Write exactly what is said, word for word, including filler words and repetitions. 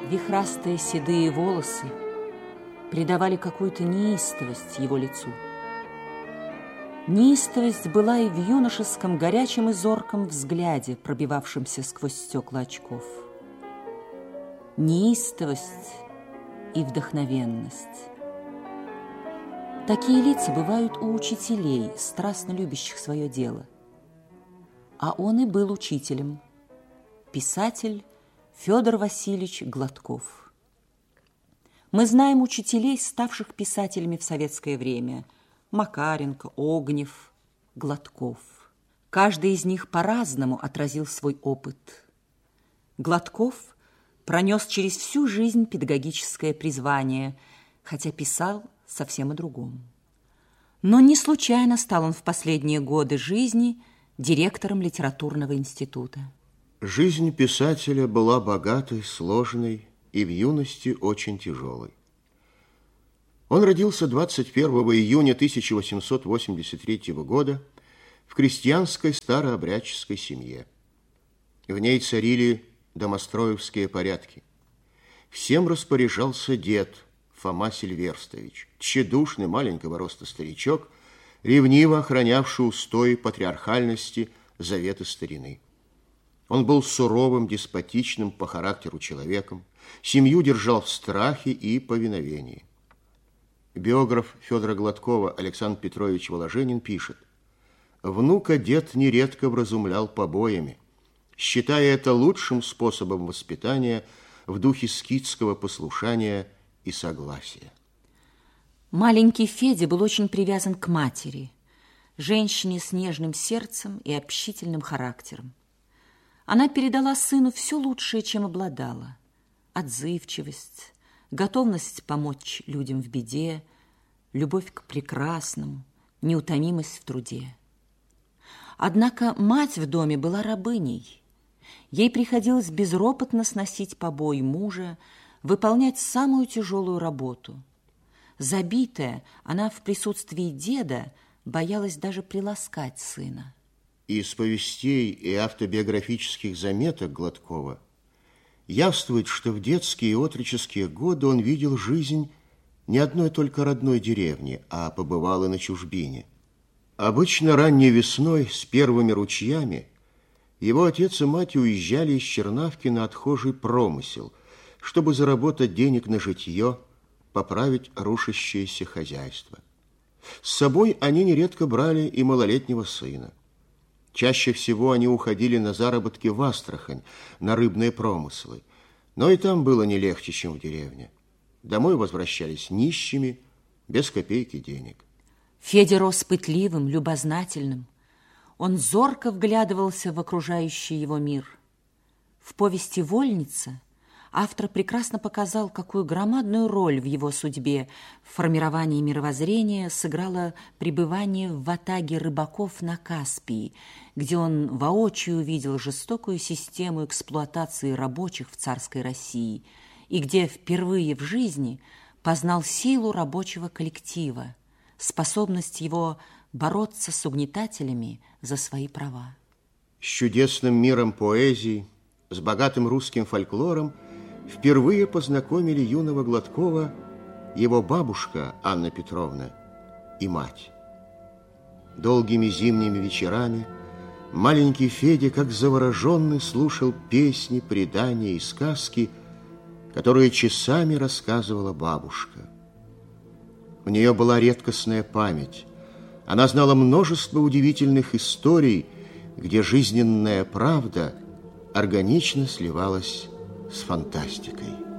Вихрастые седые волосы придавали какую-то неистовость его лицу. Неистовость была и в юношеском горячем и зорком взгляде, пробивавшемся сквозь стекла очков. Неистовость и вдохновенность. Такие лица бывают у учителей, страстно любящих свое дело. А он и был учителем. Писатель Федор Васильевич Гладков. Мы знаем учителей, ставших писателями в советское время: Макаренко, Огнев, Гладков. Каждый из них по-разному отразил свой опыт. Гладков пронес через всю жизнь педагогическое призвание, хотя писал совсем о другом. Но не случайно стал он в последние годы жизни директором литературного института. Жизнь писателя была богатой, сложной и в юности очень тяжелой. Он родился двадцать первого июня тысяча восемьсот восемьдесят третьего года в крестьянской старообрядческой семье. В ней царили домостроевские порядки. Всем распоряжался дед Фома Сильверстович, тщедушный маленького роста старичок, ревниво охранявший устои патриархальности, заветы старины. Он был суровым, деспотичным по характеру человеком, семью держал в страхе и повиновении. Биограф Федора Гладкова Александр Петрович Воложенин пишет: «Внука дед нередко вразумлял побоями, считая это лучшим способом воспитания в духе скитского послушания и согласия». Маленький Федя был очень привязан к матери, женщине с нежным сердцем и общительным характером. Она передала сыну все лучшее, чем обладала: отзывчивость, готовность помочь людям в беде, любовь к прекрасному, неутомимость в труде. Однако мать в доме была рабыней. Ей приходилось безропотно сносить побои мужа, выполнять самую тяжелую работу. Забитая, она в присутствии деда боялась даже приласкать сына. Из повестей и автобиографических заметок Гладкова явствует, что в детские и отроческие годы он видел жизнь не одной только родной деревни, а побывал и на чужбине. Обычно ранней весной с первыми ручьями его отец и мать уезжали из Чернавки на отхожий промысел, чтобы заработать денег на житье, поправить рушащееся хозяйство. С собой они нередко брали и малолетнего сына. Чаще всего они уходили на заработки в Астрахань, на рыбные промыслы. Но и там было не легче, чем в деревне. Домой возвращались нищими, без копейки денег. Федя рос пытливым, любознательным. Он зорко вглядывался в окружающий его мир. В повести «Вольница» автор прекрасно показал, какую громадную роль в его судьбе в формировании мировоззрения сыграло пребывание в ватаге рыбаков на Каспии, где он воочию увидел жестокую систему эксплуатации рабочих в царской России и где впервые в жизни познал силу рабочего коллектива, способность его бороться с угнетателями за свои права. С чудесным миром поэзии, с богатым русским фольклором впервые познакомили юного Гладкова его бабушка Анна Петровна и мать. Долгими зимними вечерами маленький Федя, как завороженный, слушал песни, предания и сказки, которые часами рассказывала бабушка. У нее была редкостная память. Она знала множество удивительных историй, где жизненная правда органично сливалась с фантастикой.